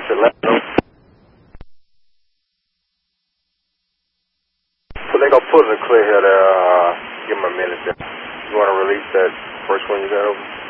said let them know. So they gonna put in the clear here there, give them a minute there. You wanna release that first one you got over?